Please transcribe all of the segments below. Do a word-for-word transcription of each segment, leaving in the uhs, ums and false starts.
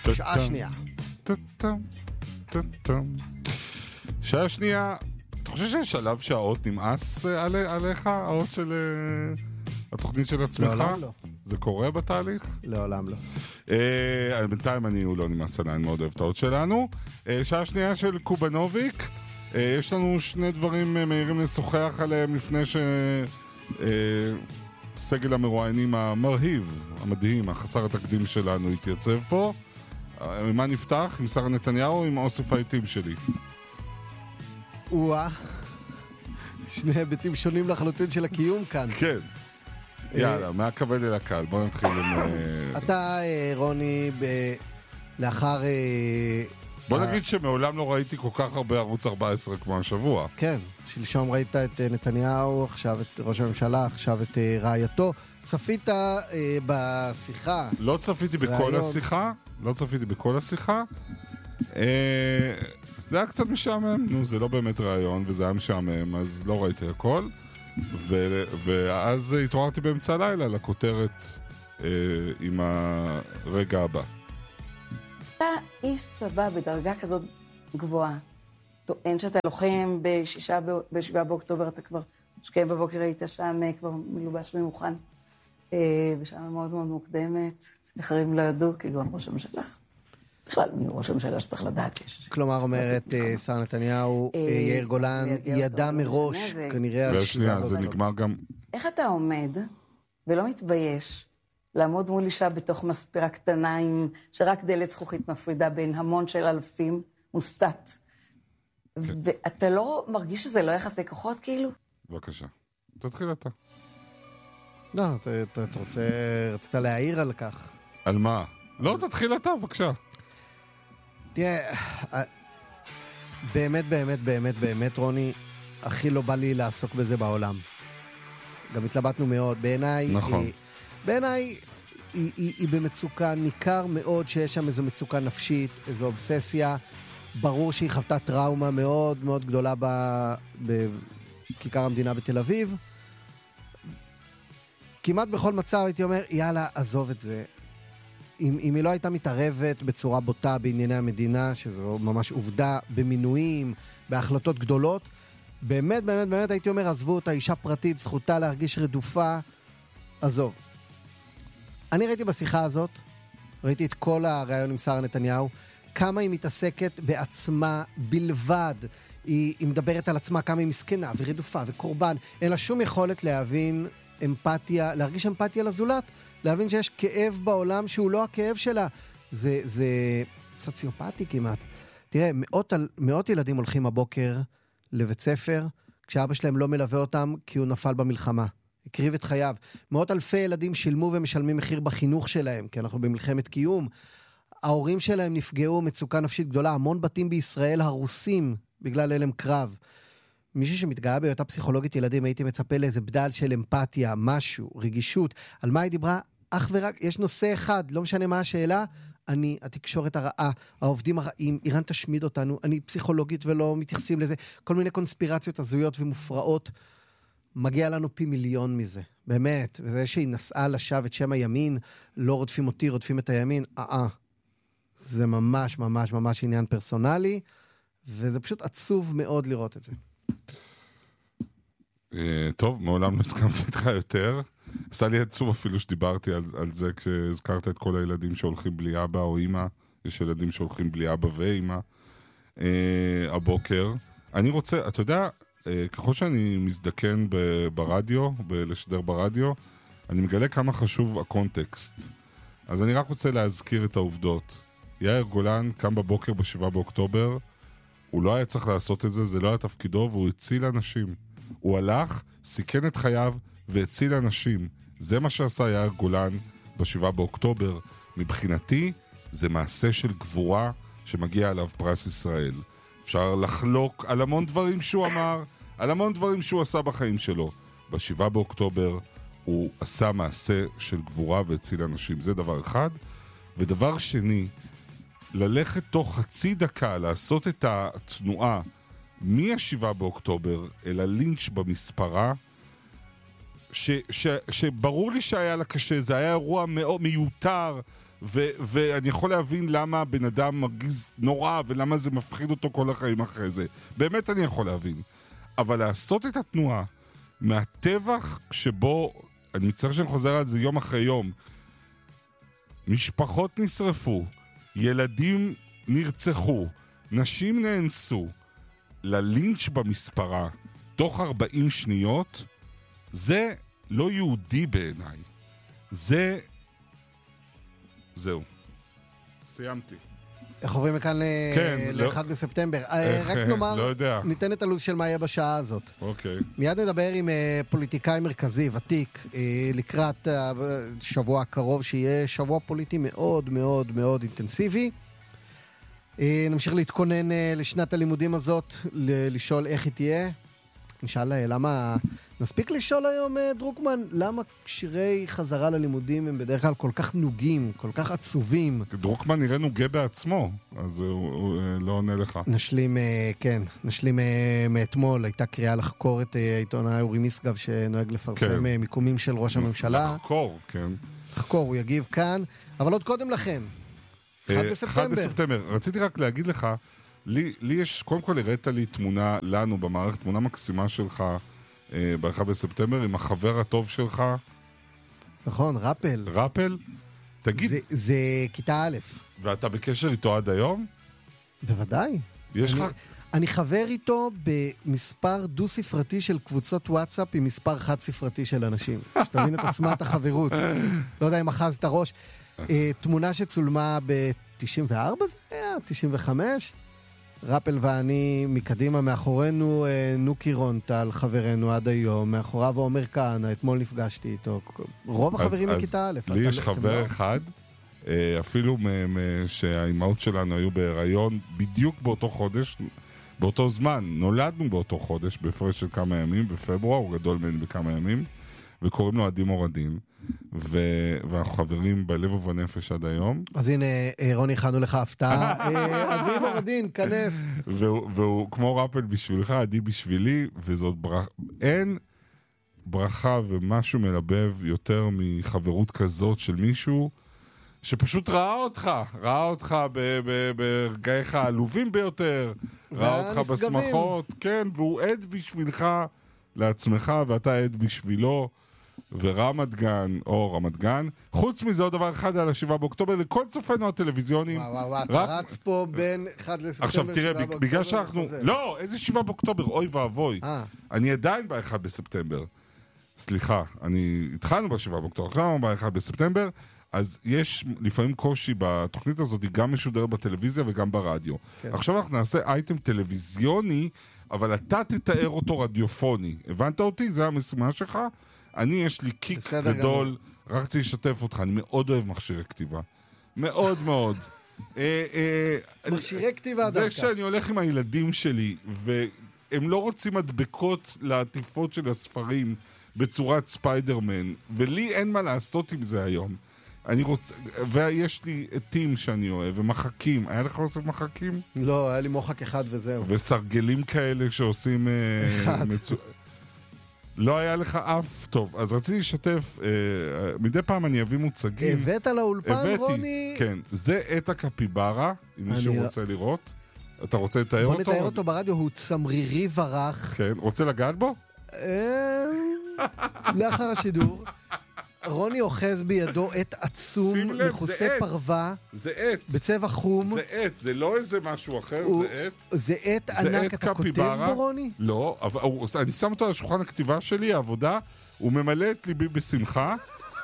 שעה שנייה. שעה שנייה, אתה חושב שיש שלב שהאות נמאס עליך, האות של התוכנית של עצמך? לעולם לא. זה קורה בתהליך? לעולם לא. בינתיים אני הוא לא נמאס עליי, אני מאוד אוהב את האות שלנו. שעה שנייה של קובנוביק. יש לנו שני דברים מהירים לשוחח עליהם לפני שסגל המרואיינים המרהיב, המדהים, החסר התקדים שלנו התייצב פה. מה נפתח? עם שרה נתניהו או עם אוסף העיתים שלי? וואה, שני היבטים שונים לחלוטין של הקיום כאן. כן. יאללה, מהכבד אל הקל, בוא נתחיל עם... אתה, רוני, לאחר... בוא נגיד שמעולם לא ראיתי כל כך הרבה ערוץ ארבע עשרה כמו השבוע. כן, שלשום ראית את נתניהו, עכשיו את ראש הממשלה, עכשיו את רעייתו. צפית בשיחה? לא צפיתי בכל השיחה, לא צפיתי בכל השיחה. זה היה קצת משעמם, נו, זה לא באמת רעיון, וזה היה משעמם, אז לא ראיתי הכל. ואז התעוררתי באמצע הלילה לכותרת עם הרגע הבא. אתה איש צבא בדרגה כזאת גבוהה, טוען שאתה לוחם בשישה, בשבעה באוקטובר, אתה כבר שקיים בבוקר, היית שם כבר מלובש ומוכן, בשעה מאוד מאוד מוקדמת, אחרים לא ידעו, כגון ראש הממשלה. בכלל, מי ראש הממשלה שצריך לדעת? כלומר, אומרת שר נתניהו, יאיר גולן ידע מראש, כנראה על שבעה. זה נגמר גם... איך אתה עומד ולא מתבייש לעמוד מול אישה בתוך מספרה קטנה עם שרק דלת זכוכית מפרידה בין המון של אלפים, מוסת. ואתה לא מרגיש שזה לא יחסי כוחות כאילו? בבקשה. תתחיל אתה. לא, אתה רוצה, רצית להעיר על כך. על מה? לא, תתחיל אתה, בבקשה. תראה, באמת, באמת, באמת, באמת, רוני, הכי לא בא לי לעסוק בזה בעולם. גם התלבטנו מאוד. בעיניי... נכון. בעיניי היא, היא, היא במצוקה, ניכר מאוד שיש שם איזו מצוקה נפשית, איזו אובססיה. ברור שהיא חוותה טראומה מאוד מאוד גדולה ב, בכיכר המדינה בתל אביב. כמעט בכל מצב הייתי אומר, יאללה, עזוב את זה. אם, אם היא לא הייתה מתערבת בצורה בוטה בענייני המדינה, שזו ממש עובדה, במינויים, בהחלטות גדולות, באמת, באמת, באמת הייתי אומר, עזבו אותה, אישה פרטית, זכותה להרגיש רדופה, עזוב. אני ראיתי בשיחה הזאת, ראיתי את כל הרעיון עם שרה נתניהו, כמה היא מתעסקת בעצמה בלבד. היא, היא מדברת על עצמה, כמה היא מסכנה ורדופה וקורבן. אין לה שום יכולת להבין אמפתיה, להרגיש אמפתיה לזולת, להבין שיש כאב בעולם שהוא לא הכאב שלה. זה, זה סוציופטי כמעט. תראה, מאות, מאות ילדים הולכים הבוקר לבית ספר, כשאבא שלהם לא מלווה אותם כי הוא נפל במלחמה. הקריב את חייו. מאות אלפי ילדים שילמו ומשלמים מחיר בחינוך שלהם, כי אנחנו במלחמת קיום. ההורים שלהם נפגעו מצוקה נפשית גדולה. המון בתים בישראל הרוסים בגלל אלם קרב. מישהו שמתגאה בהיותה פסיכולוגית ילדים, הייתי מצפה לאיזה בדל של אמפתיה, משהו, רגישות. על מה היא דיברה? אך ורק, יש נושא אחד, לא משנה מה השאלה, אני, התקשורת הרעה, העובדים הרעים, איראן תשמיד אותנו, אני פסיכולוגית ולא מתייחסים לזה. כל מיני קונספירציות הזויות ומופרעות. מגיע לנו פי מיליון מזה, באמת. וזה שהיא נסעה לשווא את שם הימין, לא רודפים אותי, רודפים את הימין, אה, אה. זה ממש, ממש, ממש עניין פרסונלי, וזה פשוט עצוב מאוד לראות את זה. טוב, מעולם לא הסכמתי איתך יותר. עשה לי עצוב אפילו שדיברתי על, על זה כשהזכרת את כל הילדים שהולכים בלי אבא או אמא. יש ילדים שהולכים בלי אבא ואמא הבוקר. אני רוצה, אתה יודע, ככל שאני מזדקן ברדיו, לשדר ברדיו, אני מגלה כמה חשוב הקונטקסט. אז אני רק רוצה להזכיר את העובדות. יאיר גולן קם בבוקר בשבעה באוקטובר, הוא לא היה צריך לעשות את זה, זה לא היה תפקידו, והוא הציל אנשים. הוא הלך, סיכן את חייו והציל אנשים. זה מה שעשה יאיר גולן בשבעה באוקטובר. מבחינתי, זה מעשה של גבורה שמגיע עליו פרס ישראל. אפשר לחלוק על המון דברים שהוא אמר, על המון דברים שהוא עשה בחיים שלו. בשבעה באוקטובר הוא עשה מעשה של גבורה והציל אנשים. זה דבר אחד. ודבר שני, ללכת תוך חצי דקה, לעשות את התנועה מ-שבעה באוקטובר אל הלינץ' במספרה, ש, ש, שברור לי שהיה לה קשה, זה היה אירוע מאוד מיותר, ו- ואני יכול להבין למה בן אדם מרגיז נורא, ולמה זה מפחיד אותו כל החיים אחרי זה. באמת אני יכול להבין. אבל לעשות את התנועה מהטבח שבו, אני מצטער שאני חוזר על זה יום אחרי יום, משפחות נשרפו, ילדים נרצחו, נשים נאנסו, ללינץ' במספרה, תוך ארבעים שניות, זה לא יהודי בעיניי. זה... זהו. סיימתי. איך עוברים מכאן ל-אחד בספטמבר. רק נאמר, ניתן את הלו"ז של מה יהיה בשעה הזאת. אוקיי. מיד נדבר עם פוליטיקאי מרכזי, ותיק, לקראת שבוע הקרוב, שיהיה שבוע פוליטי מאוד מאוד מאוד אינטנסיבי. נמשיך להתכונן לשנת הלימודים הזאת, לשאול איך היא תהיה. נשאל למה... נספיק לשאול היום, דרוקמן, למה שירי חזרה ללימודים הם בדרך כלל כל כך נוגים, כל כך עצובים? דרוקמן נראה נוגה בעצמו, אז הוא, הוא לא עונה לך. נשלים, כן, נשלים מאתמול, הייתה קריאה לחקור את העיתונאי אורי משגב, שנוהג לפרסם כן. מיקומים של ראש הממשלה. לחקור, כן. לחקור, הוא יגיב כאן, אבל עוד קודם לכן, אחד בספטמבר. אחד בספטמבר. רציתי רק להגיד לך, לי, לי יש, קודם כל הראית לי תמונה לנו במערכת, תמונה מקסימה שלך, ב-אחד בספטמבר, עם החבר הטוב שלך. נכון, רפל. רפל? תגיד... זה, זה כיתה א'. ואתה בקשר איתו עד היום? בוודאי. יש אני, לך... אני חבר איתו במספר דו-ספרתי של קבוצות וואטסאפ עם מספר חד-ספרתי של אנשים. שתבין את עצמת החברות. לא יודע אם אחז את הראש. תמונה שצולמה ב-תשעים וארבע זה היה? תשעים וחמש? רפל ואני מקדימה, מאחורינו נוקי רונטל, חברנו עד היום, מאחוריו עומר כהנא, אתמול נפגשתי איתו. רוב החברים מכיתה א'. לי יש חבר אחד, אפילו שהאימהות שלנו היו בהיריון בדיוק באותו חודש, באותו זמן, נולדנו באותו חודש, בהפרש של כמה ימים, בפברואר, הוא גדול ממני בכמה ימים, וקוראים לו עדים אורדין. ואנחנו חברים בלב ובנפש עד היום. אז הנה, רוני, הכנו לך הפתעה. עדי מורדין, כנס. והוא כמו רפל בשבילך, עדי בשבילי, וזאת ברכה, אין ברכה ומשהו מלבב יותר מחברות כזאת של מישהו שפשוט ראה אותך, ראה אותך ברגעיך העלובים ביותר, ראה אותך בשמחות, כן, והוא עד בשבילך לעצמך, ואתה עד בשבילו. ורמת גן, או רמת גן. חוץ מזה עוד דבר אחד על השבעה באוקטובר, לכל צופינו הטלוויזיונים. וואו, וואו, וואו, אתה רץ פה בין אחד לספטמבר, עכשיו תראה, בגלל שאנחנו... לא, איזה שבעה באוקטובר, אוי ואבוי. אני עדיין באחד בספטמבר. סליחה, אני... התחלנו בשבעה באוקטובר, עכשיו באחד בספטמבר, אז יש לפעמים קושי בתוכנית הזאת, היא גם משודרת בטלוויזיה וגם ברדיו. עכשיו אנחנו נעשה אייטם טלוויזיוני, אבל אתה תתאר אותו רדיופוני. הבנת אותי? זה המשימה שלך? אני, יש לי קיק גדול, רק רציתי לשתף אותך, אני מאוד אוהב מכשירי כתיבה. מאוד מאוד. מכשירי כתיבה דווקא. זה שאני הולך עם הילדים שלי, והם לא רוצים מדבקות לעטיפות של הספרים בצורת ספיידרמן, ולי אין מה לעשות עם זה היום. אני רוצה, ויש לי עטים שאני אוהב, ומחקים. היה לך עושה מחקים? לא, היה לי מוחק אחד וזהו. וסרגלים כאלה שעושים... אחד. לא היה לך אף טוב, אז רציתי לשתף, אה, מדי פעם אני אביא מוצגים. הבאת לאולפן, הבאתי, רוני? כן, זה את הקפיברה, אם מישהו לא... רוצה לראות. אתה רוצה לתאר בוא אותו? בוא נתאר אותו ברדיו, הוא צמרירי ורח. כן, רוצה לגעת בו? לאחר השידור. רוני אוחז בידו עת עצום, מכוסה פרווה. זה עת. בצבע חום. זה עת, זה לא איזה משהו אחר, הוא, זה עת. זה עת ענק, אתה כותב בו, רוני? לא, אבל הוא, אני שם אותו על שולחן הכתיבה שלי, העבודה, הוא ממלא את ליבי בשמחה.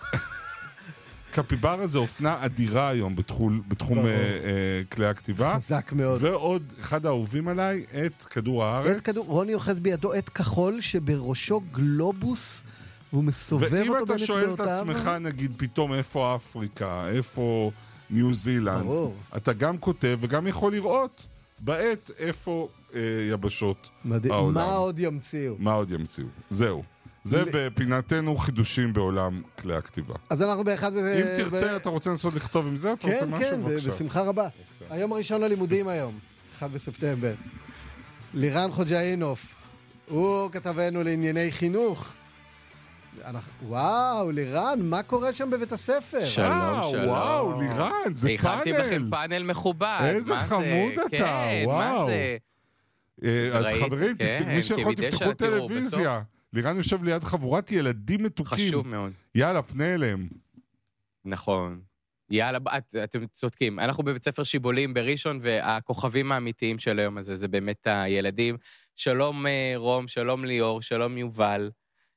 קפיברה זה אופנה אדירה היום בתחום, בתחום אה, אה, כלי הכתיבה. חזק מאוד. ועוד אחד האהובים עליי, את כדור הארץ. את כדור, רוני אוחז בידו את כחול שבראשו גלובוס, והוא מסובב אותו בין אצבעותיו. ואם אתה שואל את עצמך, נגיד, פתאום איפה אפריקה, איפה ניו זילנד, ברור. אתה גם כותב וגם יכול לראות בעת איפה אה, יבשות מדהים. העולם. מה עוד ימציאו? מה עוד ימציאו. זהו. זה בפינתנו חידושים בעולם כלי הכתיבה. אז אנחנו באחד... אם תרצה, אתה רוצה לנסות לכתוב עם זה? אתה רוצה משהו? כן, כן, בשמחה רבה. היום הראשון ללימודים היום, אחד בספטמבר. לירן חוג'אינוף, הוא כתבנו לענייני חינוך. וואו, לירן, מה קורה שם בבית הספר? שלום, שלום. וואו, לירן, זה פאנל. הכנתי בכם פאנל מכובד. איזה חמוד אתה, וואו. אז חברים, מי שיכול תפתחו טלוויזיה. לירן יושב ליד חבורת ילדים מתוקים. חשוב מאוד. יאללה, פנה אליהם. נכון. יאללה, את, אתם צודקים. אנחנו בבית ספר שיבולים בראשון, והכוכבים האמיתיים של היום הזה, זה באמת הילדים. שלום רום, שלום ליאור, שלום יובל.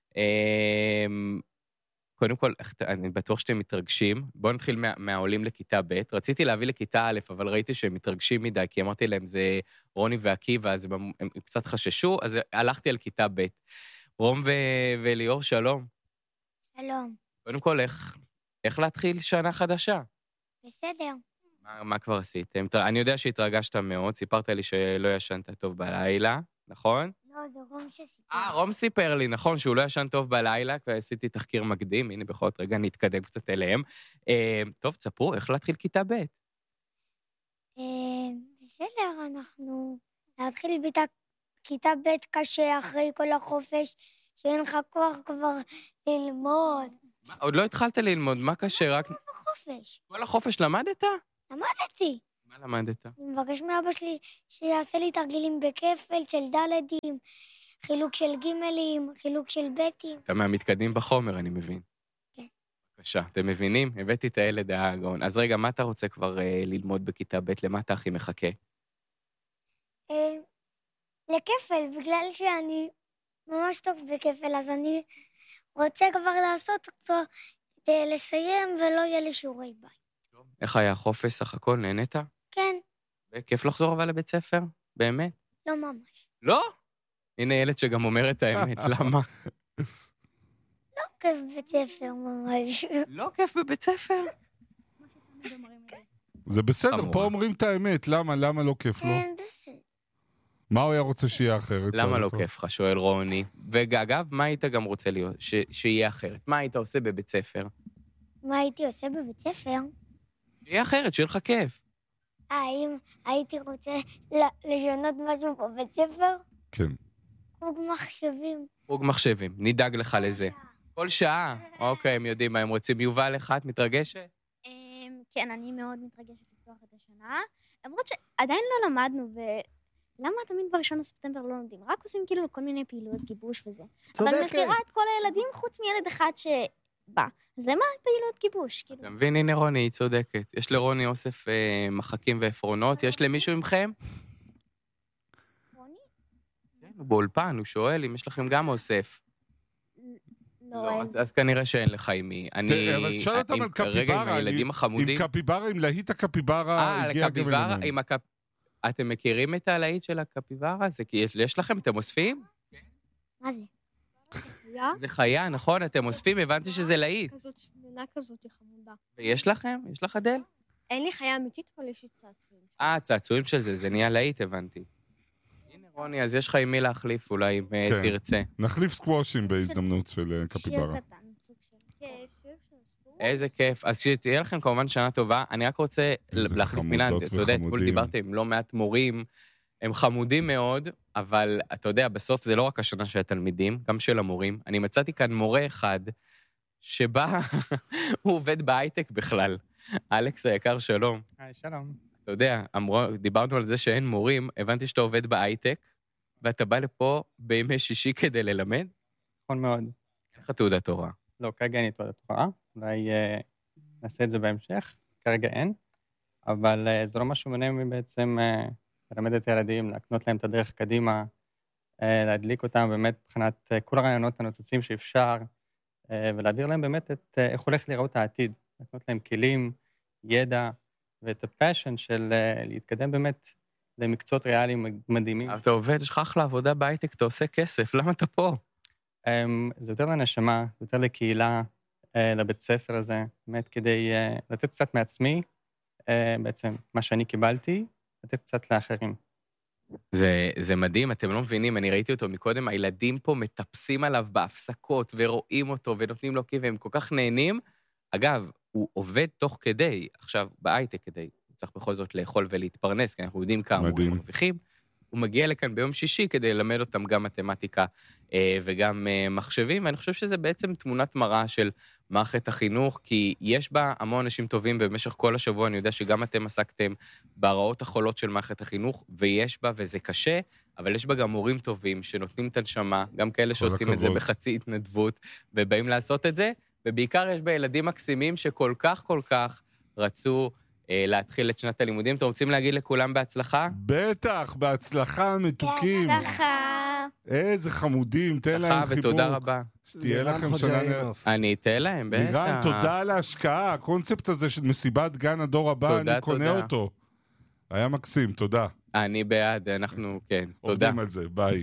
קודם כל, אני בטוח שאתם מתרגשים. בואו נתחיל מה, מהעולים לכיתה ב'. רציתי להביא לכיתה א', אבל ראיתי שהם מתרגשים מדי, כי אמרתי להם, זה רוני ועקיבא, אז הם, הם קצת חששו, אז הלכתי על כיתה ב'. רום ו, וליאור, שלום. שלום. קודם כל, איך, איך להתחיל שנה חדשה? בסדר. מה, מה כבר עשיתם? אני יודע שהתרגשת מאוד, סיפרת לי שלא ישנת טוב בלילה, נכון? לא, זה רום שסיפר. אה, רום סיפר לי, נכון, שהוא לא ישן טוב בלילה, ועשיתי תחקיר מקדים, הנה בכל רגע נתקדם קצת אליהם. אה, טוב, תספרו, איך להתחיל כיתה ב'? אה, בסדר, אנחנו להתחיל ביתה, כיתה ב' קשה אחרי כל החופש, שאין לך כוח כבר ללמוד. מה, עוד לא התחלת ללמוד, מה קשה? רק... כל החופש. כל החופש למדת? למדתי. מה למדת? אני מבקש מאבא שלי שיעשה לי תרגילים בכפל של דלדים, חילוק של גימלים, חילוק של בטים. אתה מהמתקדמים בחומר, אני מבין. כן. בבקשה, אתם מבינים? הבאתי את הילד הגאון. אז רגע, מה אתה רוצה כבר אה, ללמוד בכיתה ב'? למה אתה הכי מחכה? אה, לכפל, בגלל שאני ממש טוב בכפל, אז אני רוצה כבר לעשות אותו כדי לסיים ולא יהיה לי שיעורי בית. איך היה החופש סך הכל? נהנית? כן. וכיף לחזור אבל לבית ספר? באמת? לא ממש. לא? הנה ילד שגם אומר את האמת, למה? לא כיף בבית ספר ממש. לא כיף בבית ספר? זה בסדר, פה אומרים את האמת, למה? למה לא כיף לו? כן, בסדר. מה הוא היה רוצה שיהיה אחרת? למה לא כיף לך? שואל רוני. ואגב, מה היית גם רוצה להיות? שיהיה אחרת. מה היית עושה בבית ספר? מה הייתי עושה בבית ספר? שיהיה אחרת, שיהיה לך כיף. האם הייתי רוצה לשנות משהו בבית ספר? כן. חוג מחשבים. חוג מחשבים, נדאג לך לזה. כל שעה. אוקיי, הם יודעים מה הם רוצים. יובל, לך, את מתרגשת? כן, אני מאוד מתרגשת לפתוח את השנה. למרות שעדיין לא למדנו, ולמה תמיד בראשון לספטמבר לא לומדים? רק עושים כאילו כל מיני פעילויות גיבוש וזה. צודקת. אבל מכירה את כל הילדים חוץ מילד אחד שבא. אז למה פעילות גיבוש? כאילו? אתה מבין, הנה רוני, היא צודקת. יש לרוני אוסף אה, מחקים ועפרונות. יש למישהו מכם? רוני? כן, הוא באולפן, הוא שואל אם יש לכם גם אוסף. לא, אין. אז, אז כנראה שאין לך עם מי. אני... אבל תשאל אותם על כרגע עם קפיברה. הילדים החמודים. עם קפיברה, עם להיט הקפיברה אה, הגיע גם הקפיברה, אלינו. עם הקפ... אתם מכירים את הלהיט של הקפיברה? זה כי יש, יש לכם, אתם אוספים? מה זה? זה חיה, נכון? אתם אוספים, הבנתי שזה להיט. כזאת שמנה כזאת חמודה. ויש לכם? יש לך אדל? אין לי חיה אמיתית, אבל יש לי צעצועים. אה, צעצועים של זה, זה נהיה להיט, הבנתי. הנה רוני, אז יש לך עם מי להחליף אולי, אם אה, כן. תרצה. נחליף סקוושים בהזדמנות של אה, שיר קפיברה. קטן, סוג של... כן, שיר של סטור. איזה כיף. אז שתהיה לכם כמובן שנה טובה. אני רק רוצה איזה להחליף מילה. חמודות אתה יודע, אתמול וחמודים. דיברתי עם לא מעט מורים, הם חמודים מאוד, אבל אתה יודע, בסוף זה לא רק השנה של התלמידים, גם של המורים. אני מצאתי כאן מורה אחד, שבה הוא עובד בהייטק בכלל. אלכס היקר, שלום. היי, שלום. אתה יודע, אמרו, דיברנו על זה שאין מורים, הבנתי שאתה עובד בהייטק, ואתה בא לפה בימי שישי כדי ללמד? נכון מאוד. אין לך תעודת הוראה. לא, כרגע אין לי תעודת הוראה, אולי אה, נעשה את זה בהמשך, כרגע אין, אבל אה, זה לא משהו מונע מבעצם אה, ללמד את הילדים, להקנות להם את הדרך קדימה, אה, להדליק אותם באמת מבחינת אה, כל הרעיונות הנוצצים שאפשר, אה, ולהעביר להם באמת את אה, איך הולך להיראות העתיד, להקנות להם כלים, ידע, ואת הפשן של אה, להתקדם באמת למקצועות ריאליים מדהימים. אתה עובד, יש לך אחלה עבודה בהייטק, אתה עושה כסף, למה אתה פה? Um, זה יותר לנשמה, יותר לקהילה, uh, לבית ספר הזה, באמת כדי uh, לתת קצת מעצמי, uh, בעצם מה שאני קיבלתי, לתת קצת לאחרים. זה, זה מדהים, אתם לא מבינים, אני ראיתי אותו מקודם, הילדים פה מטפסים עליו בהפסקות, ורואים אותו, ונותנים לו כיף, והם כל כך נהנים. אגב, הוא עובד תוך כדי, עכשיו, בהייטק כדי, הוא צריך בכל זאת לאכול ולהתפרנס, כי אנחנו יודעים כמה הוא מרוויחים, הוא מגיע לכאן ביום שישי כדי ללמד אותם גם מתמטיקה אה, וגם אה, מחשבים, ואני חושב שזה בעצם תמונת מראה של מערכת החינוך, כי יש בה המון אנשים טובים, ובמשך כל השבוע אני יודע שגם אתם עסקתם בהרעות החולות של מערכת החינוך, ויש בה, וזה קשה, אבל יש בה גם מורים טובים שנותנים את הנשמה, גם כאלה שעושים הכבוד. את זה בחצי התנדבות, ובאים לעשות את זה, ובעיקר יש בה ילדים מקסימים שכל כך כל כך רצו אה, להתחיל את שנת הלימודים. אתם רוצים להגיד לכולם בהצלחה? בטח, בהצלחה מתוקים. בהצלחה. איזה חמודים, תן להם חיבוק. ותודה רבה. שתהיה לכם שנה נ... אני אתן להם, בטח. לירן, תודה על ההשקעה. הקונספט הזה של מסיבת גן הדור הבא, תודה, אני קונה תודה. אותו. היה מקסים, תודה. אני בעד, אנחנו, כן, תודה. עובדים על זה, ביי.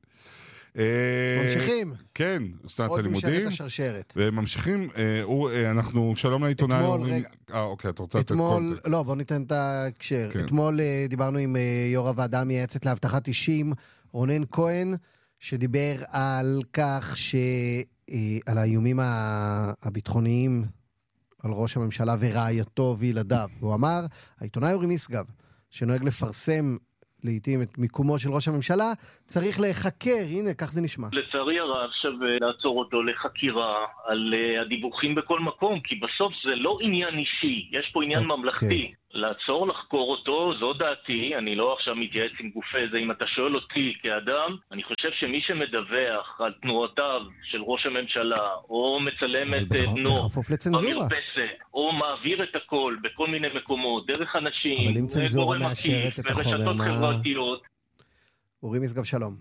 ממשיכים. כן, שנת עוד הלימודים. משרת השרשרת. וממשיכים, אנחנו, שלום לעיתונאי. אתמול, רגע. אה, אוקיי, אתה רוצה לתת אתמול, קונטקסט. לא, בוא ניתן את ההקשר. כן. אתמול דיברנו עם יו"ר הוועדה המייעצת להבטחת אישים, רונן כהן, שדיבר על כך ש... על האיומים הביטחוניים על ראש הממשלה ורעייתו וילדיו. הוא אמר, העיתונאי אורי משגב, שנוהג לפרסם לעתים את מיקומו של ראש הממשלה, צריך להיחקר, הנה, כך זה נשמע. לצערי הרב שווה לעצור אותו לחקירה על uh, הדיווחים בכל מקום, כי בסוף זה לא עניין אישי, יש פה עניין אוקיי. ממלכתי. לעצור, לחקור אותו, זו דעתי, אני לא עכשיו מתייעץ עם גופי זה, אם אתה שואל אותי כאדם, אני חושב שמי שמדווח על תנועותיו של ראש הממשלה, או מצלם את בנו, בכפוף לצנזורה. במרפסת, או מעביר את הכל בכל מיני מקומות, דרך אנשים, אבל אם צנזורה מאשרת את החומר, ברשתות מה... חברתיות. אורי משגב, שלום.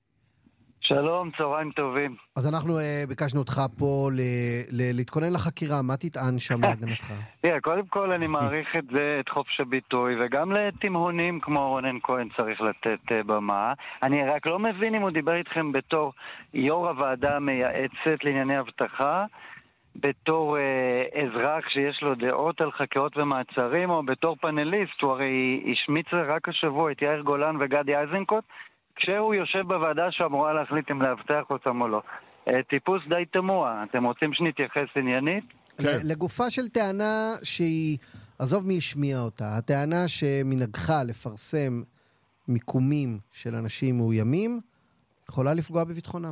שלום, צהריים טובים. אז אנחנו uh, ביקשנו אותך פה ל- ל- להתכונן לחקירה, מה תטען שם להגנתך? תראה, קודם כל אני מעריך את זה, את חופש הביטוי, וגם לתמהונים כמו רונן כהן צריך לתת uh, במה. אני רק לא מבין אם הוא דיבר איתכם בתור יו"ר הוועדה המייעצת לענייני אבטחה, בתור uh, אזרח שיש לו דעות על חקירות ומעצרים, או בתור פאנליסט, הוא הרי השמיץ רק השבוע את יאיר גולן וגדי איזנקוט, כשהוא יושב בוועדה שאמורה להחליט אם להבטח אותם או לא. טיפוס די תמוה. אתם רוצים שנתייחס עניינית? לגופה של טענה שהיא, עזוב מי השמיע אותה, הטענה שמנהגך לפרסם מיקומים של אנשים מאוימים, יכולה לפגוע בביטחונם.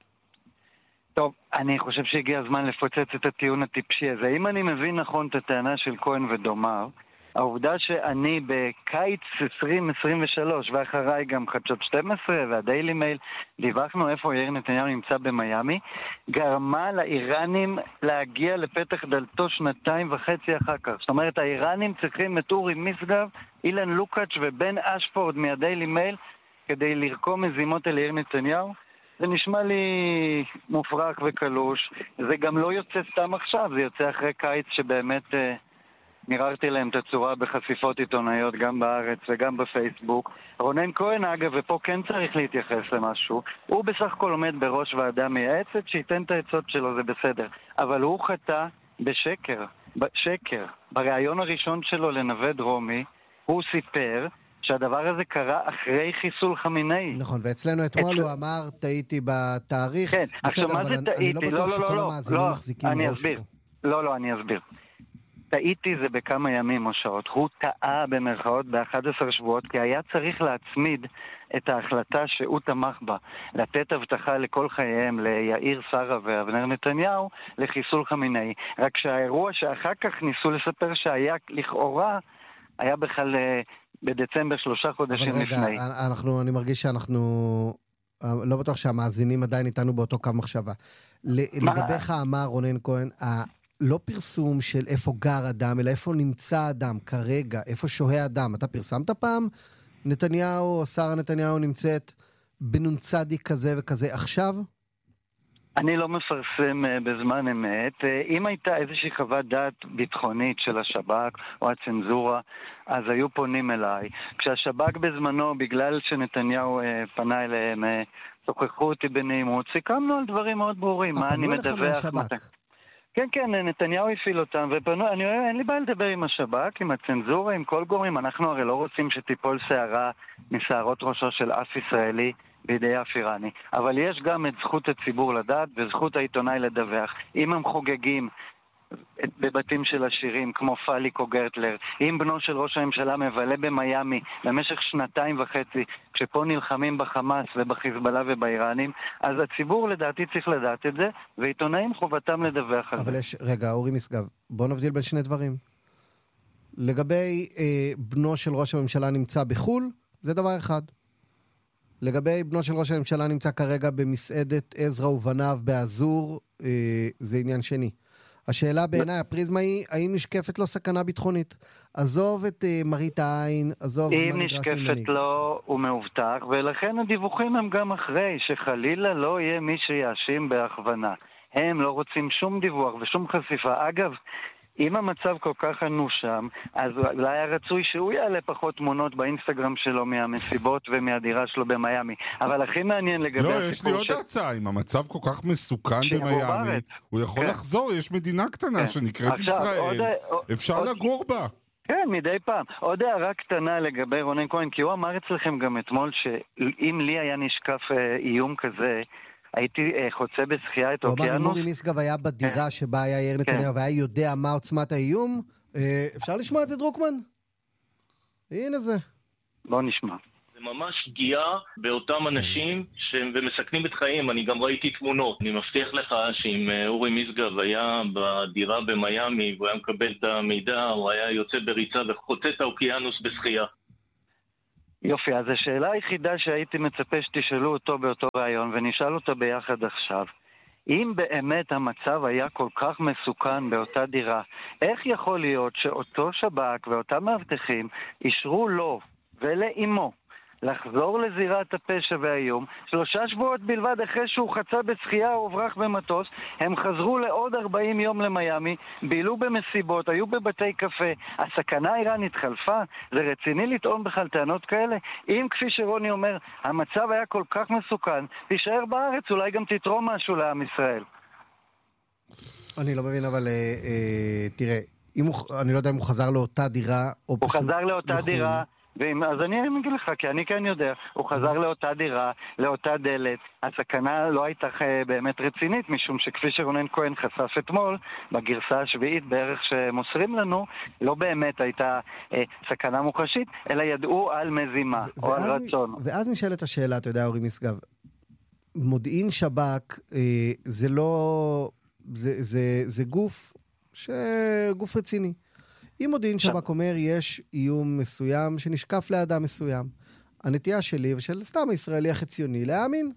טוב, אני חושב שהגיע הזמן לפוצץ את הטיעון הטיפשי הזה. אם אני מבין נכון את הטענה של כהן ודומיו, העובדה שאני בקיץ עשרים עשרים ושלוש ואחריי גם חדשות שתים עשרה והדיילי מייל דיווחנו איפה יאיר נתניהו נמצא במיימי, גרמה לאיראנים להגיע לפתח דלתו שנתיים וחצי אחר כך. זאת אומרת, האיראנים צריכים את אורי משגב, אילן לוקאץ' ובן אשפורד מהדיילי מייל כדי לרקום מזימות אל יאיר נתניהו. זה נשמע לי מופרך וקלוש. זה גם לא יוצא סתם עכשיו, זה יוצא אחרי קיץ שבאמת... נרארתי להם את הצורה בחשיפות עיתונאיות גם בארץ וגם בפייסבוק. רונן כהן, אגב, ופה כן צריך להתייחס למשהו, הוא בסך הכל עומד בראש ועדה מייעצת שייתן את העצות שלו, זה בסדר. אבל הוא חטא בשקר, בשקר. בריאיון הראשון שלו לנווה דרומי, הוא סיפר שהדבר הזה קרה אחרי חיסול חמינאי. נכון, ואצלנו אתמול הוא אמר, טעיתי בתאריך. כן, עכשיו מה זה טעיתי? אני לא בטוח שכל המאזינים מחזיקים ראש פה. לא, לא, אני אסביר. טעיתי זה בכמה ימים או שעות. הוא טעה במרכאות ב-אחד עשר שבועות, כי היה צריך להצמיד את ההחלטה שהוא תמך בה, לתת הבטחה לכל חייהם, ליאיר שרה ואבנר נתניהו, לחיסול חמינאי. רק שהאירוע שאחר כך ניסו לספר שהיה לכאורה, היה בכלל בדצמבר שלושה חודשים לפני. אבל רגע, אנחנו, אני מרגיש שאנחנו... לא בטוח שהמאזינים עדיין איתנו באותו קו מחשבה. לגביך אמר רונן כהן, לא פרסום של איפה גר אדם, אלא איפה נמצא אדם כרגע, איפה שוהה אדם. אתה פרסמת פעם? נתניהו או שרה נתניהו נמצאת בנונצדי כזה וכזה עכשיו? אני לא מפרסם בזמן אמת. אם הייתה איזושהי חוות דעת ביטחונית של השב"כ או הצנזורה, אז היו פונים אליי. כשהשב"כ בזמנו, בגלל שנתניהו פנה אליהם, שוחחו אותי בנעימות, סיכמנו על דברים מאוד ברורים. מה אני מדווח? כן, כן, נתניהו הפעיל אותם, ופנו, אני, אין לי בעיה לדבר עם השב"כ, עם הצנזורה, עם כל גורמים. אנחנו הרי לא רוצים שתיפול שערה משערות ראשו של אף ישראלי בידי אף איראני. אבל יש גם את זכות הציבור לדעת וזכות העיתונאי לדווח. אם הם חוגגים בבתים של עשירים כמו פאליק או גרטלר, אם בנו של ראש הממשלה מבלה במיימי במשך שנתיים וחצי, כשפה נלחמים בחמאס ובחיזבאללה ובאיראנים, אז הציבור לדעתי צריך לדעת את זה, ועיתונאים חובתם לדווח על זה. אבל יש, רגע, אורי משגב, בוא נבדיל בין שני דברים. לגבי אה, בנו של ראש הממשלה נמצא בחול, זה דבר אחד. לגבי בנו של ראש הממשלה נמצא כרגע במסעדת עזרא ובניו באזור, אה, זה עניין שני. השאלה בעיניי, הפריזמה היא, האם נשקפת לו סכנה ביטחונית? עזוב את uh, מרית העין, עזוב אם נשקפת לו, הוא מאובטח, ולכן הדיווחים הם גם אחרי, שחלילה לא יהיה מי שיאשים בהכוונה. הם לא רוצים שום דיווח ושום חשיפה. אגב, אם המצב כל כך אנוש שם, אז אולי היה רצוי שהוא יעלה פחות תמונות באינסטגרם שלו מהמסיבות ומהדירה שלו במיימי. אבל הכי מעניין לגבי לא, הסיפור יש לי עוד ש... הרצאה, אם המצב כל כך מסוכן במיימי, הוא יכול כן. לחזור, יש מדינה קטנה כן. שנקראת עכשיו, ישראל, עוד... אפשר עוד... לגור בה. כן, מדי פעם. עוד הערה קטנה לגבי רונן כהן, כי הוא אמר אצלכם גם אתמול שאם לי היה נשקף איום כזה, הייתי חוצה בשחייה את אוקיינוס. הוא אמר, אם אורי משגב היה בדירה שבה היה יאיר נתניהו והיה יודע מה עוצמת האיום, אפשר לשמוע את זה, דרוקמן? הנה זה. בוא נשמע. זה ממש פגיעה באותם אנשים ומסכנים את חיים. אני גם ראיתי תמונות. אני מבטיח לך שאם אורי משגב היה בדירה במיימי והוא היה מקבל את המידע, הוא היה יוצא בריצה וחוצה את האוקיינוס בשחייה. יופי, אז השאלה היחידה שהייתי מצפה שתשאלו אותו באותו רעיון, ונשאל אותה ביחד עכשיו, אם באמת המצב היה כל כך מסוכן באותה דירה, איך יכול להיות שאותו שב"כ ואותם מאבטחים אישרו לו ולאמו לחזור לזירת הפשע והאיום, שלושה שבועות בלבד אחרי שהוא חצה בשחייה או הוברח במטוס, הם חזרו לעוד ארבעים יום למיימי, בילו במסיבות, היו בבתי קפה, הסכנה האיראנית חלפה, זה רציני לטעון בכלל טענות כאלה? אם כפי שרוני אומר, המצב היה כל כך מסוכן, תישאר בארץ, אולי גם תתרום משהו לעם ישראל. אני לא מבין, אבל אה, אה, תראה, אם הוא, אני לא יודע אם הוא חזר לאותה דירה, או הוא פשוט... חזר לאותה לחול. דירה, ואם, אז אני אגיד לך, כי אני כן יודע, הוא חזר לאותה דירה, לאותה דלת, הסכנה לא הייתה באמת רצינית, משום שכפי שרונן כהן חשף אתמול, בגרסה השביעית בערך שמוסרים לנו, לא באמת הייתה אה, סכנה מוחשית, אלא ידעו על מזימה, ו- או על רצון. ואז נשאלת השאלה, אתה יודע, אורי משגב, מודיעין שב"כ אה, זה לא... זה, זה, זה גוף, ש... גוף רציני. אם מודיעין שב"כ אומר, יש איום מסוים שנשקף לאדם מסוים. הנטייה שלי ושל סתם הישראלי החציוני, להאמין.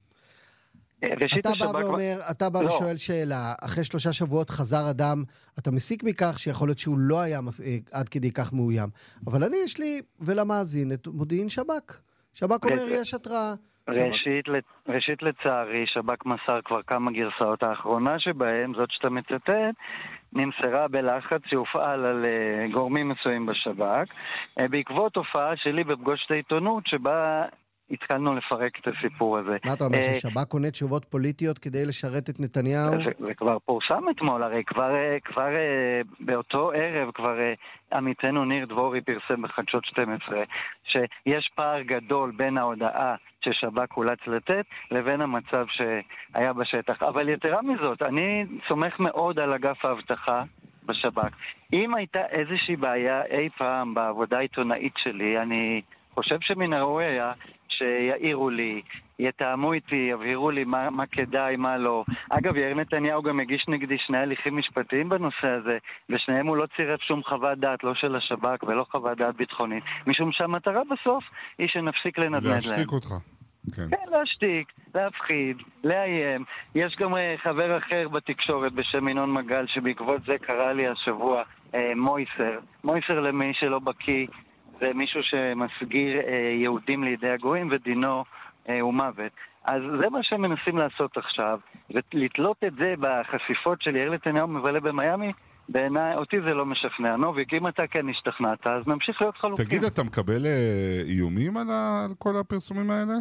אתה בא ואומר, אתה בא ושואל שאלה, אחרי שלושה שבועות חזר אדם, אתה מסיק מכך שיכול להיות שהוא לא היה עד כדי כך מאוים. אבל אני יש לי, ולמאזין, את מודיעין שב"כ. שב"כ אומר, יש התראה. ראשית, ראשית לצערי, שב"כ מסר כבר כמה גרסאות. האחרונה שבהם, זאת שאתה מצטט, נמסרה בלחץ שהופעל על uh, גורמים מסוים בשב"כ, uh, בעקבות הופעה שלי בפגוש את העיתונות, שבה התחלנו לפרק את הסיפור הזה. מה אתה אומר, uh, ששב"כ קונה תשובות פוליטיות כדי לשרת את נתניהו? זה, זה כבר פורסם אתמול, הרי כבר, כבר uh, באותו ערב, כבר uh, עמיתנו ניר דבורי פרסם בחדשות שתים עשרה, שיש פער גדול בין ההודעה ששב"כ אולץ לתת, לבין המצב שהיה בשטח. אבל יתרה מזאת, אני סומך מאוד על אגף האבטחה בשב"כ. אם הייתה איזושהי בעיה אי פעם בעבודה העיתונאית שלי, אני חושב שמן הראוי היה שיעירו לי, יתאמו איתי, יבהירו לי מה, מה כדאי, מה לא. אגב, יאיר נתניהו גם הגיש נגדי שני הליכים משפטיים בנושא הזה, ושניהם הוא לא צירף שום חוות דעת, לא של השב"כ ולא חוות דעת ביטחונית, משום שהמטרה בסוף היא שנפסיק לנדנד להם. להשתיק אותך. כן. כן, להשתיק, להפחיד, לאיים. יש גם חבר אחר בתקשורת בשם ינון מגל, שבעקבות זה קרא לי השבוע מויסר. מויסר למי שלא בקיא, זה מישהו שמסגיר יהודים לידי הגויים ודינו הוא מוות. אז זה מה שהם מנסים לעשות עכשיו, ולתלות את זה בחשיפות של יאיר נתניהו מבלה במיימי, בעיניי, אותי זה לא משכנע. נוביק, אם אתה כן השתכנעת, אז נמשיך להיות חלוקים. תגיד, אתה מקבל איומים על, ה... על כל הפרסומים האלה?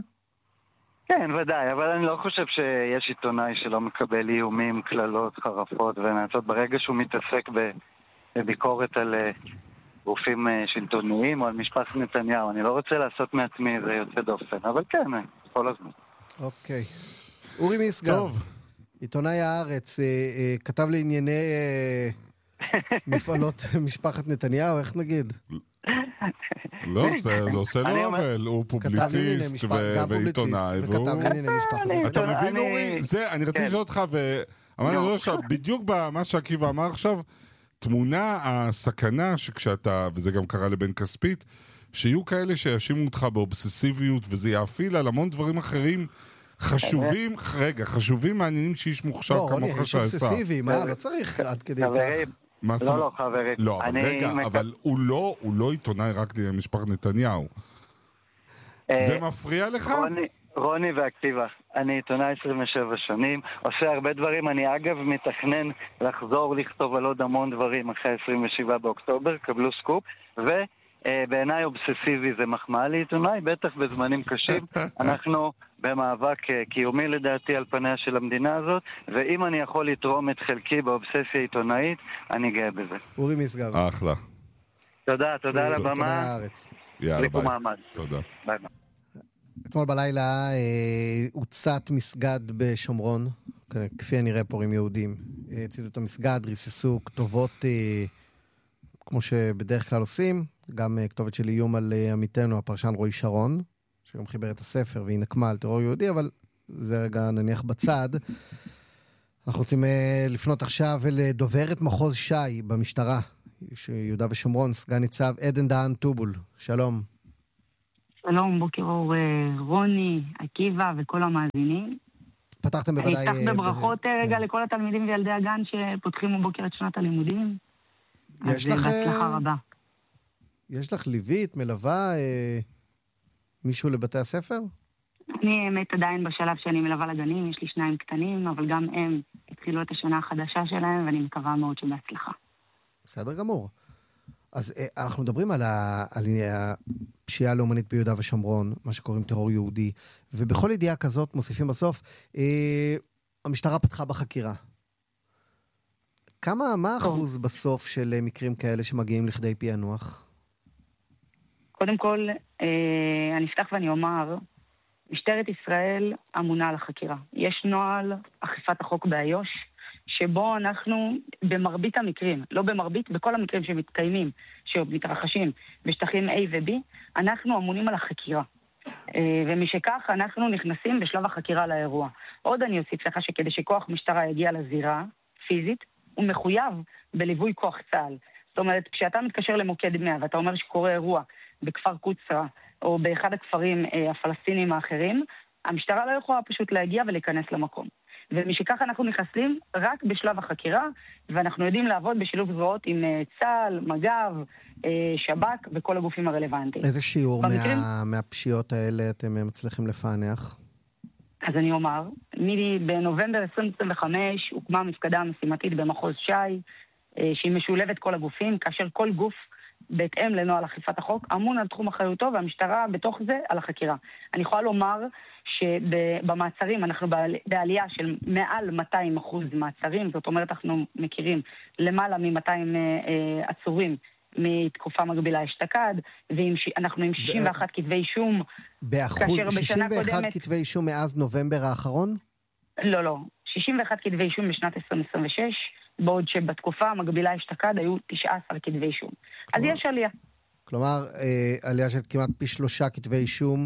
כן, ודאי, אבל אני לא חושב שיש עיתונאי שלא מקבל איומים, כללות, חרפות ונעצות. ברגע שהוא מתעסק בביקורת על גופים שלטוניים או על משפחת נתניהו, אני לא רוצה לעשות מעצמי איזה יוצא דופן, אבל כן, כל הזמן. אוקיי. אורי משגב. טוב. עיתונאי הארץ, אה, אה, כתב לענייני אה, מפעלות משפחת נתניהו, איך נגיד? לא, זה עושה לו אבל, הוא פובליציסט ועיתונאי, וכתב לענייני משפחת. אתה מבין, אורי? זה, אני רציתי לשאול אותך, ואמרתי לו עכשיו, בדיוק במה שעקיבא אמר עכשיו, תמונה הסכנה שכשאתה, וזה גם קרה לבן כספית, שיהיו כאלה שישימו אותך באובססיביות, וזה יאפיל על המון דברים אחרים חשובים, רגע, חשובים מעניינים שיש מוכשר כמוך שעשה. לא, יש אובססיבי, מה? לא צריך עד כדי כך. לא, לא, חברים. לא, אבל רגע, אבל הוא לא עיתונאי רק למשפחת נתניהו. זה מפריע לך? רוני והכתיבה, אני עיתונאי עשרים ושבע שנים, עושה הרבה דברים, אני אגב מתכנן לחזור לכתוב על עוד המון דברים אחרי עשרים ושבעה באוקטובר, קבלו סקופ, ובעיניי אובססיבי זה מחמאה לעיתונאי, בטח בזמנים קשים, אנחנו במאבק קיומי לדעתי על פניה של המדינה הזאת, ואם אני יכול לתרום את חלקי באובססיה עיתונאית, אני גאה בזה. אורי מסגר. אחלה. תודה, תודה על הבמה. יאללה, ביי. תודה. ביי ביי. אתמול בלילה אה, הוצת מסגד בשומרון, כפי הנראה פורעים יהודים. הציתו את המסגד, ריססו כתובות אה, כמו שבדרך כלל עושים, גם אה, כתובת של איום על אה, עמיתנו, הפרשן רועי שרון, שגם חיבר את הספר והיא נקמה על טרור יהודי, אבל זה רגע נניח בצד. אנחנו רוצים אה, לפנות עכשיו לדוברת מחוז שי במשטרה, יהודה ושומרון, סגן ניצב עדן דהן טובול. שלום. שלום, בוקר אור רוני, עקיבא וכל המאזינים. פתחתם בוודאי... אפתח בברכות רגע לכל התלמידים וילדי הגן שפותחים בבוקר את שנת הלימודים. יש לך... בהצלחה רבה. יש לך ליווית, מלווה מישהו לבתי הספר? אני האמת עדיין בשלב שאני מלווה לגנים, יש לי שניים קטנים, אבל גם הם התחילו את השנה החדשה שלהם, ואני מקווה מאוד שבהצלחה. בסדר גמור. אז אנחנו מדברים על, ה, על הפשיעה הלאומנית ביהודה ושומרון, מה שקוראים טרור יהודי, ובכל ידיעה כזאת מוסיפים בסוף, אה, המשטרה פתחה בחקירה. כמה, מה אחוז בסוף של מקרים כאלה שמגיעים לכדי פענוח? קודם כל, אה, אני אפתח ואני אומר, משטרת ישראל אמונה על החקירה. יש נוהל אכיפת החוק באיו"ש, שבו אנחנו במרבית המקרים, לא במרבית, בכל המקרים שמתקיימים, שמתרחשים בשטחים A ו-B, אנחנו אמונים על החקירה. ומשכך אנחנו נכנסים בשלב החקירה לאירוע. עוד אני אוסיף לך שכדי שכוח משטרה יגיע לזירה פיזית, הוא מחויב בליווי כוח צה"ל. זאת אומרת, כשאתה מתקשר למוקד מאה ואתה אומר שקורה אירוע בכפר קוצרה, או באחד הכפרים הפלסטינים האחרים, המשטרה לא יכולה פשוט להגיע ולהיכנס למקום. ומשכך אנחנו נכנסים רק בשלב החקירה, ואנחנו יודעים לעבוד בשילוב זרועות עם צה"ל, מג"ב, שב"כ וכל הגופים הרלוונטיים. איזה שיעור במקרים... מה, מהפשיעות האלה אתם מצליחים לפענח? אז אני אומר, בנובמבר עשרים עשרים וחמש הוקמה מפקדה המשימתית במחוז שי, שהיא משולבת כל הגופים, כאשר כל גוף בהתאם לנוהל אכיפת החוק, אמון על תחום אחריותו, והמשטרה בתוך זה על החקירה. אני יכולה לומר שבמעצרים אנחנו בעלייה של מעל מאתיים אחוז מעצרים, זאת אומרת אנחנו מכירים למעלה מ-מאתיים עצורים מתקופה מקבילה אשתקד, ואנחנו עם שישים ואחד כתבי אישום. באחוז, שישים ואחד כתבי אישום מאז נובמבר האחרון? לא, לא. שישים ואחד כתבי אישום בשנת עשרים עשרים ושש, בעוד שבתקופה המקבילה אשתקד היו תשעה עשר כתבי אישום. אז יש עלייה. כלומר, עלייה של כמעט פי שלושה כתבי אישום.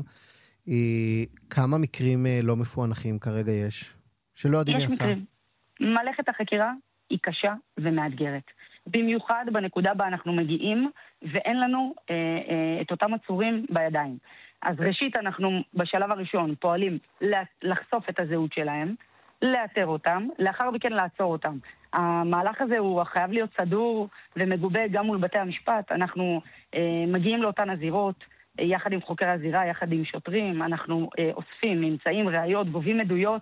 כמה מקרים לא מפוענחים כרגע יש? שלא יודעים מי עשה. יש מקרים. מלאכת החקירה היא קשה ומאתגרת. במיוחד בנקודה בה אנחנו מגיעים, ואין לנו אה, אה, את אותם עצורים בידיים. אז ראשית אנחנו בשלב הראשון פועלים לחשוף את הזהות שלהם, לאתר אותם, לאחר מכן לעצור אותם. המהלך הזה הוא חייב להיות סדור ומגובה גם מול בתי המשפט. אנחנו אה, מגיעים לאותן הזירות, אה, יחד עם חוקר הזירה, יחד עם שוטרים, אנחנו אה, אוספים ממצאים, ראיות, גובים עדויות,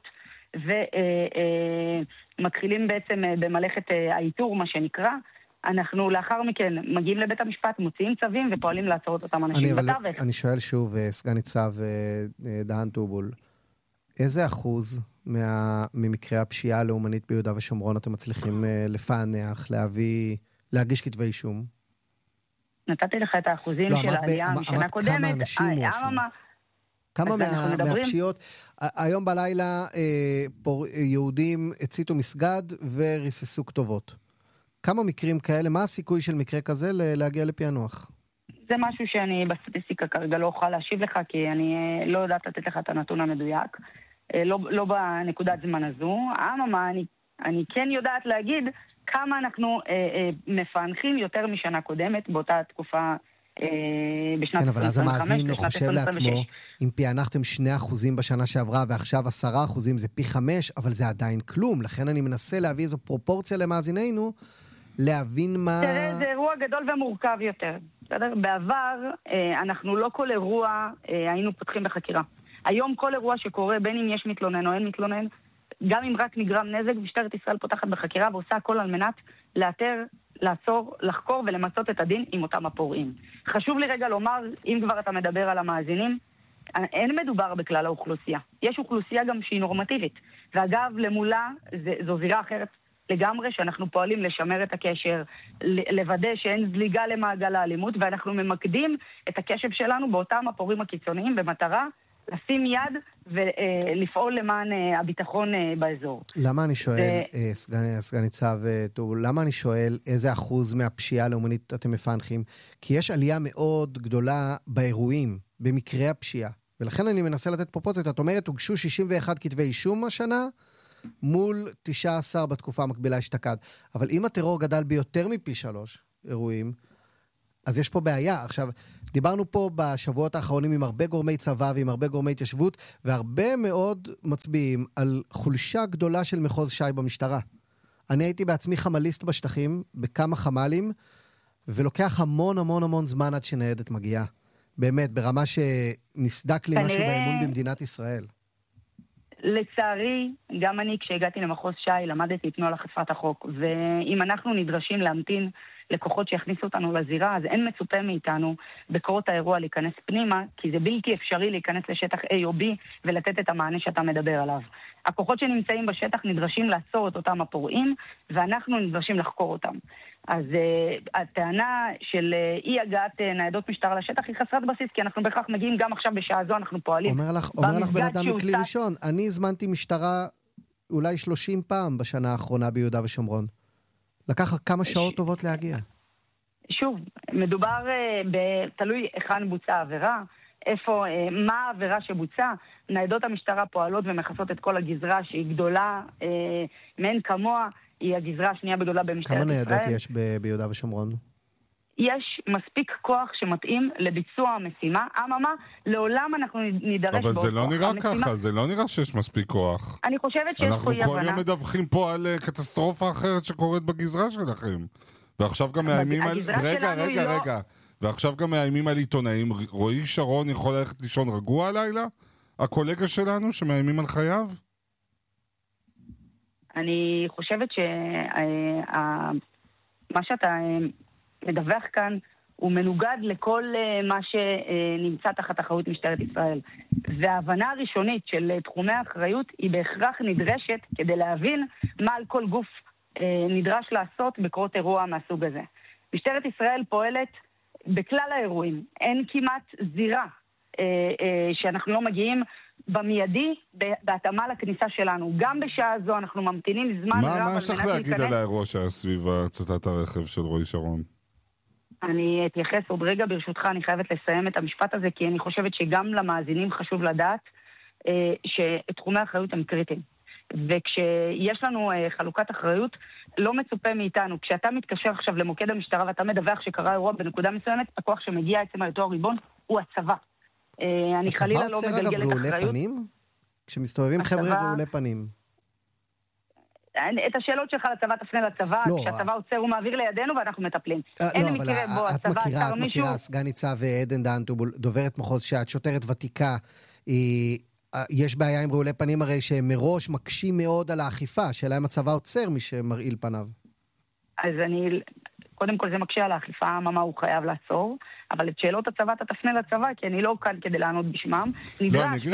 ומתחילים אה, אה, בעצם אה, במלאכת אה, האיתור, מה שנקרא. אנחנו לאחר מכן מגיעים לבית המשפט, מוציאים צווים ופועלים לעצור את אותם אנשים בתווך. אני שואל שוב, סגן ניצב דהן טובול, איזה אחוז מה, ממקרי הפשיעה הלאומנית ביהודה ושומרון אתם מצליחים לפענח, להביא, להגיש כתבי אישום? נתתי לך את האחוזים לא, של העלייה משנה קודמת. כמה אנשים הואשמו? כמה מה, מהפשיעות, היום בלילה אה, פור, יהודים הציתו מסגד וריססו כתובות. כמה מקרים כאלה, מה הסיכוי של מקרה כזה להגיע לפענוח? זה משהו שאני בסטטיסטיקה כרגע לא אוכל להשיב לך, כי אני לא יודעת לתת לך את הנתון המדויק, לא, לא בנקודת זמן הזו. אממה, אני, אני כן יודעת להגיד כמה אנחנו אה, אה, מפענחים יותר משנה קודמת, באותה תקופה אה, בשנת כן, אבל אז עשרים עשרים וחמש, המאזין חושב לעצמו, אם פענחתם שני אחוזים בשנה שעברה, ועכשיו עשרה אחוזים זה פי חמש, אבל זה עדיין כלום. לכן אני מנסה להביא איזו פרופורציה למאזיננו, להבין מה... תראה, זה אירוע גדול ומורכב יותר. בסדר? בעבר, אה, אנחנו לא כל אירוע אה, היינו פותחים בחקירה. היום כל אירוע שקורה, בין אם יש מתלונן או אין מתלונן, גם אם רק נגרם נזק, משטרת ישראל פותחת בחקירה ועושה הכל על מנת לאתר, לעצור, לחקור ולמצות את הדין עם אותם הפורעים. חשוב לי רגע לומר, אם כבר אתה מדבר על המאזינים, אין מדובר בכלל האוכלוסייה. יש אוכלוסייה גם שהיא נורמטיבית. ואגב, למולה, זה, זו זירה אחרת לגמרי, שאנחנו פועלים לשמר את הקשר, לוודא שאין זליגה למעגל האלימות, ואנחנו ממקדים את הקשב שלנו באותם הפורעים הקיצוניים במטרה לשים יד ולפעול למען הביטחון באזור. למה אני שואל, סגן ניצב טובל, למה אני שואל איזה אחוז מהפשיעה הלאומנית אתם מפענחים? כי יש עלייה מאוד גדולה באירועים, במקרי הפשיעה. ולכן אני מנסה לתת פרופורציות. את אומרת, הוגשו שישים ואחד כתבי אישום השנה, מול תשע עשרה בתקופה המקבילה אשתקד. אבל אם הטרור גדל ביותר מפי שלוש אירועים, אז יש פה בעיה. עכשיו, דיברנו פה בשבועות האחרונים עם הרבה גורמי צבא ועם הרבה גורמי התיישבות, והרבה מאוד מצביעים על חולשה גדולה של מחוז ש"י במשטרה. אני הייתי בעצמי חמליסט בשטחים, בכמה חמלים, ולוקח המון המון המון זמן עד שניידת מגיעה. באמת, ברמה שנסדק לי משהו באמון במדינת ישראל. לצערי, גם אני כשהגעתי למחוז ש"י למדתי את נוהל אכיפת החוק, ואם אנחנו נדרשים להמתין לקוחות שיכניסו אותנו לזירה, אז אין מצופה מאיתנו בקרות האירוע להיכנס פנימה, כי זה בלתי אפשרי להיכנס לשטח A או B ולתת את המענה שאתה מדבר עליו. הכוחות שנמצאים בשטח נדרשים לעצור את אותם הפורעים, ואנחנו נדרשים לחקור אותם. אז uh, הטענה של uh, אי הגעת uh, ניידות משטרה לשטח היא חסרת בסיס, כי אנחנו בכך מגיעים גם עכשיו בשעה זו, אנחנו פועלים. אומר לך, אומר לך בן אדם מכלי ראשון, אני הזמנתי משטרה אולי שלושים פעם בשנה האחרונה ביהודה ושומרון. לקח כמה שעות טובות להגיע. שוב, מדובר uh, בתלוי היכן בוצעה העבירה, איפה, uh, מה העבירה שבוצעה. ניידות המשטרה פועלות ומחסות את כל הגזרה שהיא גדולה, uh, מעין כמוה, היא הגזרה השנייה בגדולה במשטרת ישראל. כמה ניידות יש ב- ביהודה ושומרון? יש מספיק כוח שמתאים לביצוע המשימה. אממה, לעולם אנחנו נידרש אבל בעוד כוח. זה לא נראה המשימה... ככה, זה לא נראה שיש מספיק כוח. אני חושבת שיש פה אי הבנה. אנחנו כל יום מדווחים פה על קטסטרופה אחרת שקורית בגזרה שלכם. ועכשיו גם מאיימים על... רגע, רגע, לא... רגע. ועכשיו גם מאיימים על עיתונאים. רועי שרון יכול ללכת לישון רגוע הלילה? הקולגה שלנו שמאיימים על חייו? אני חושבת שמה שאתה מדווח כאן הוא מנוגד לכל מה שנמצא תחת אחריות משטרת ישראל. וההבנה הראשונית של תחומי האחריות היא בהכרח נדרשת כדי להבין מה על כל גוף נדרש לעשות בקרות אירוע מהסוג הזה. משטרת ישראל פועלת בכלל האירועים. אין כמעט זירה שאנחנו לא מגיעים במיידי, בהתאמה לכניסה שלנו. גם בשעה זו אנחנו ממתינים זמן רב. מה יש לך להגיד על האירוע שהיה סביב הצתת הרכב של רועי שרון? אני אתייחס עוד רגע, ברשותך, אני חייבת לסיים את המשפט הזה, כי אני חושבת שגם למאזינים חשוב לדעת שתחומי האחריות הם קריטיים. וכשיש לנו חלוקת אחריות, לא מצופה מאיתנו. כשאתה מתקשר עכשיו למוקד המשטרה ואתה מדווח שקרה אירוע בנקודה מסוימת, הכוח שמגיע עצם היותו הריבון הוא הצבא. אני חלילה לא מגלגלת אחריות. פנים? כשמסתובבים חבר'ה רעולי פנים. את השאלות שלך לצבא תפנה לצבא, כשהצבא עוצר הוא מעביר לידינו ואנחנו מטפלים. לא, אבל את מכירה, את מכירה, סגן ניצב עדן דהן טובל, דוברת מחוז ש"י, שוטרת ותיקה, יש בעיה עם רעולי פנים הרי שהם מראש מקשים מאוד על האכיפה, שאלה אם הצבא עוצר מי שמרעיל פניו. אז אני... קודם כל זה מקשה על האכיפה, מה הוא חייב לעצור, אבל את שאלות הצבא אתה תפנה לצבא, כי אני לא כאן כדי לענות בשמם. לא, אני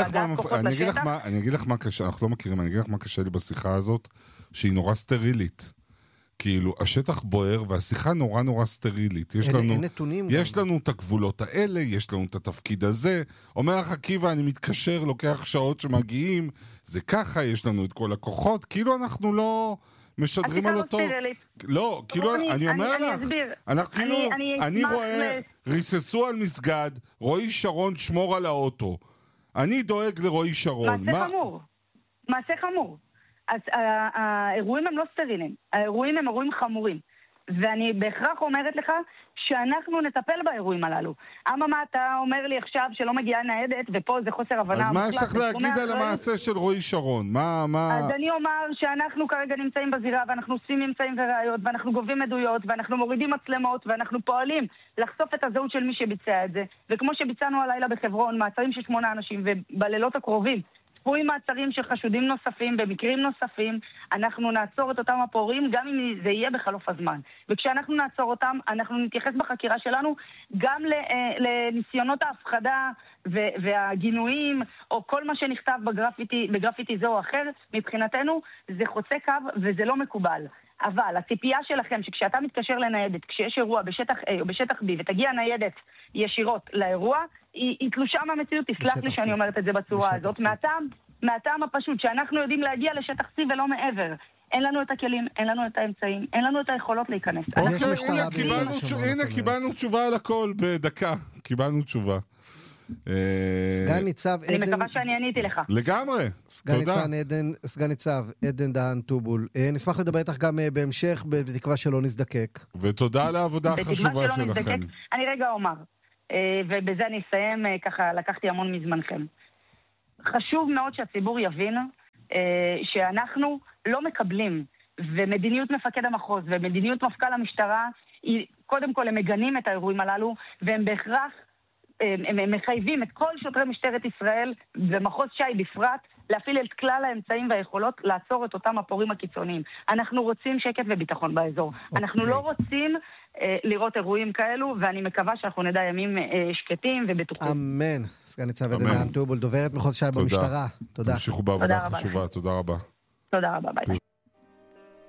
אגיד לך מה קשה, אנחנו לא מכירים, אני אגיד לך מה קשה לי בשיחה הזאת, שהיא נורא סטרילית. כאילו, השטח בוער והשיחה נורא נורא סטרילית. יש אין, לנו, אין נתונים יש גם. לנו את הגבולות האלה, יש לנו את התפקיד הזה. אומר לך עקיבא, אני מתקשר, לוקח שעות שמגיעים, זה ככה, יש לנו את כל הכוחות, כאילו אנחנו לא משדרים על אותו... לא, כאילו, אני, אני אומר אני, לך, אני אנחנו כאילו, אני, אני, אני רואה, ל... ריססו על מסגד, רועי שרון שמור על האוטו. אני דואג לרועי שרון. מעשה מה... חמור. מעשה חמור. אז האירועים הם לא סטריליים, האירועים הם אירועים חמורים. ואני בהכרח אומרת לך שאנחנו נטפל באירועים הללו. אממה, אתה אומר לי עכשיו שלא מגיעה ניידת, ופה זה חוסר הבנה. אז מה יש לך להגיד על המעשה של רועי שרון? מה, מה... אז אני אומר שאנחנו כרגע נמצאים בזירה, ואנחנו עושים ממצאים וראיות, ואנחנו גובים עדויות, ואנחנו מורידים מצלמות, ואנחנו פועלים לחשוף את הזהות של מי שביצע את זה. וכמו שביצענו הלילה בחברון, מעצרים של שמונה אנשים, ובלילות הקרובים, צפויים מעצרים של חשודים נוספים, במקרים נוספים, אנחנו נעצור את אותם הפורעים, גם אם זה יהיה בחלוף הזמן. וכשאנחנו נעצור אותם, אנחנו נתייחס בחקירה שלנו גם לניסיונות ההפחדה והגינויים, או כל מה שנכתב בגרפיטי, בגרפיטי זה או אחר, מבחינתנו זה חוצה קו וזה לא מקובל. אבל הציפייה שלכם שכשאתה מתקשר לניידת, כשיש אירוע בשטח A או בשטח B, ותגיע ניידת ישירות לאירוע, היא, היא תלושה מהמציאות, תסלח לי שאני אומרת את זה בצורה הזאת, מהטעם, מהטעם הפשוט, שאנחנו יודעים להגיע לשטח C ולא מעבר. אין לנו את הכלים, אין לנו את האמצעים, אין לנו את היכולות להיכנס. אוקיי, הנה קיבלנו תשובה על הכל בדקה. קיבלנו תשובה. סגן ניצב עדן... אני מקווה שאני עניתי לך. לגמרי, תודה. סגן ניצב עדן דהן טובול. נשמח לדבר איתך גם בהמשך, בתקווה שלא נזדקק. ותודה על העבודה החשובה שלכם. אני רגע אומר, ובזה אני אסיים, ככה לקחתי המון מזמנכם. חשוב מאוד שהציבור יבין שאנחנו לא מקבלים, ומדיניות מפקד המחוז ומדיניות מפכ"ל המשטרה, קודם כל הם מגנים את האירועים הללו, והם בהכרח הם, הם מחייבים את כל שוטרי משטרת ישראל ומחוז שי בפרט להפעיל את כלל האמצעים והיכולות לעצור את אותם הפורעים הקיצוניים. אנחנו רוצים שקט וביטחון באזור. Okay. אנחנו לא רוצים אה, לראות אירועים כאלו, ואני מקווה שאנחנו נדע ימים אה, שקטים ובטוחים. אמן. סגן ניצב עדן דהן טובול, דוברת מחוז שי במשטרה. תודה. תמשיכו בעבודה חשובה. תודה רבה. תודה רבה. ביי.